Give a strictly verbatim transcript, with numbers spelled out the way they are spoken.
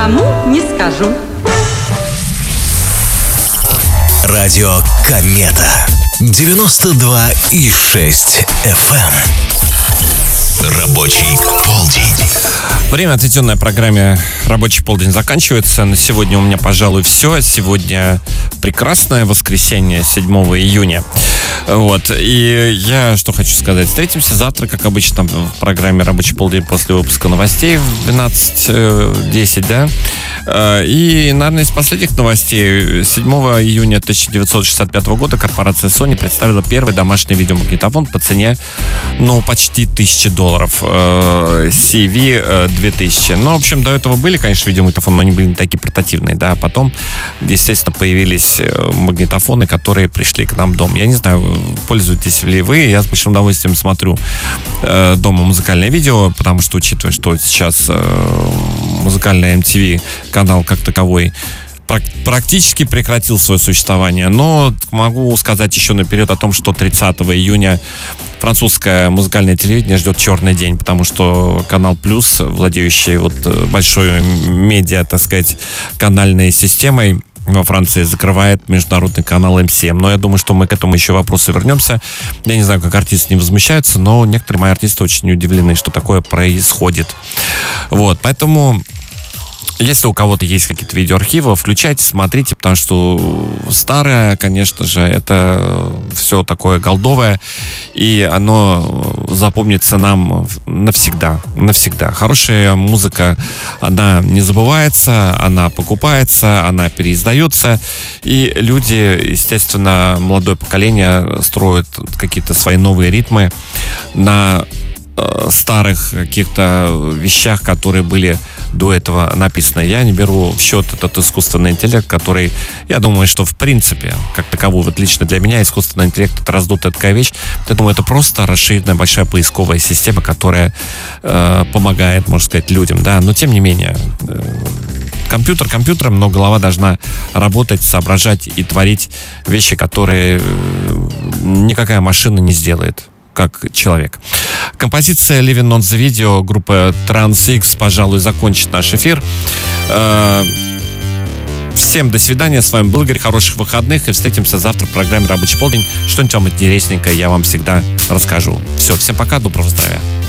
никому не скажу. Радио Комета девяносто два и шесть эф эм. Рабочий полдень. Время, отведенное программе «Рабочий полдень», заканчивается. На сегодня у меня, пожалуй, все. Сегодня прекрасное воскресенье, седьмого июня. Вот. И я что хочу сказать. Встретимся завтра, как обычно, в программе «Рабочий полдень» после выпуска новостей в двенадцать десять, да? И, наверное, из последних новостей. седьмого июня тысяча девятьсот шестьдесят пятого года корпорация Sony представила первый домашний видеомагнитофон по цене, ну, почти тысячи долларов. си ви две тысячи. Ну, в общем, до этого были, конечно, видеомагнитофоны, но они были не такие портативные, да. А потом, естественно, появились магнитофоны, которые пришли к нам в дом. Я не знаю, пользуетесь ли вы, я с большим удовольствием смотрю э, дома музыкальное видео, потому что, учитывая, что сейчас э, музыкальный эм ти ви канал как таковой практически прекратил свое существование, но могу сказать еще наперед о том, что тридцатого июня французское музыкальное телевидение ждет черный день, потому что канал Плюс, владеющий вот большой медиа, так сказать, канальной системой во Франции, закрывает международный канал эм си эм. Но я думаю, что мы к этому еще вопросу вернемся. Я не знаю, как артисты не возмущаются, но некоторые мои артисты очень удивлены, что такое происходит. Вот, поэтому... Если у кого-то есть какие-то видеоархивы, включайте, смотрите, потому что старое, конечно же, это все такое голдовое, и оно запомнится нам навсегда, навсегда. Хорошая музыка, она не забывается, она покупается, она переиздается, и люди, естественно, молодое поколение строят какие-то свои новые ритмы на старых каких-то вещах, которые были до этого написаны. Я не беру в счет этот искусственный интеллект, который, я думаю, что в принципе, как таковой, вот лично для меня искусственный интеллект — это раздутая такая вещь. Я думаю, это просто расширенная большая поисковая система, которая э, помогает, можно сказать, людям, да, но тем не менее, э, компьютер компьютером, но голова должна работать, соображать и творить вещи, которые э, никакая машина не сделает, как человек. Композиция Living on the Video группы Trans-X, пожалуй, закончит наш эфир. Всем до свидания. С вами был Игорь. Хороших выходных. И встретимся завтра в программе «Рабочий полдень». Что-нибудь вам интересненькое я вам всегда расскажу. Все, всем пока. Доброго здравия.